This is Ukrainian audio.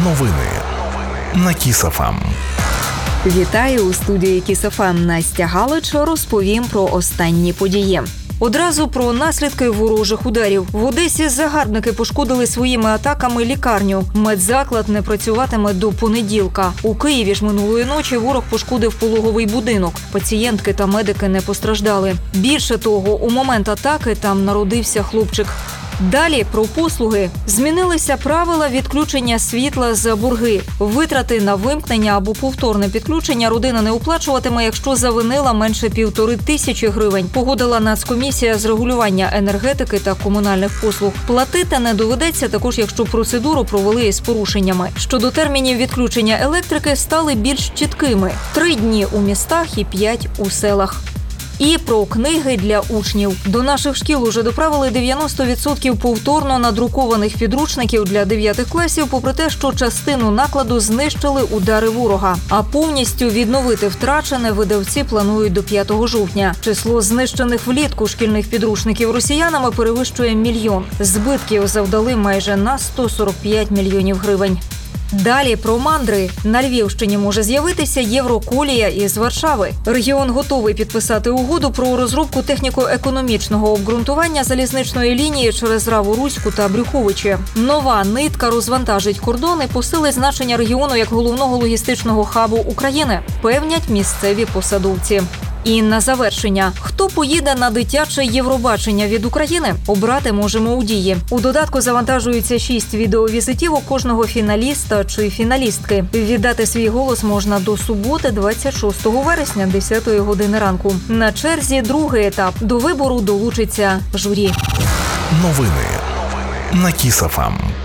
Новини на Кіс ФМ. Вітаю у студії Кіс ФМ. Настя Галич розповім про останні події. Одразу про наслідки ворожих ударів. В Одесі загарбники пошкодили своїми атаками лікарню. Медзаклад не працюватиме до понеділка. У Києві ж минулої ночі ворог пошкодив пологовий будинок. Пацієнтки та медики не постраждали. Більше того, у момент атаки там народився хлопчик. Далі про послуги. Змінилися правила відключення світла за борги. Витрати на вимкнення або повторне підключення родина не оплачуватиме, якщо завинила менше 1500 гривень. Погодила Нацкомісія з регулювання енергетики та комунальних послуг. Платити не доведеться також, якщо процедуру провели із порушеннями. Щодо термінів відключення електрики стали більш чіткими. 3 дні у містах і 5 у селах. І про книги для учнів. До наших шкіл уже доправили 90% повторно надрукованих підручників для 9 класів, попри те, що частину накладу знищили удари ворога. А повністю відновити втрачене видавці планують до 5 жовтня. Число знищених влітку шкільних підручників росіянами перевищує 1 мільйон. Збитків завдали майже на 145 мільйонів гривень. Далі про мандри. На Львівщині може з'явитися Євроколія із Варшави. Регіон готовий підписати угоду про розробку техніко-економічного обґрунтування залізничної лінії через Раву-Руську та Брюховичі. Нова нитка розвантажить кордон і посилить значення регіону як головного логістичного хабу України, певнять місцеві посадовці. І на завершення. Хто поїде на дитяче Євробачення від України? Обрати можемо у Дії. У додатку завантажується 6 відеовізитівок кожного фіналіста чи фіналістки. Віддати свій голос можна до суботи, 26 вересня, 10 години ранку. На черзі другий етап. До вибору долучиться журі. Новини на Кіс ФМ.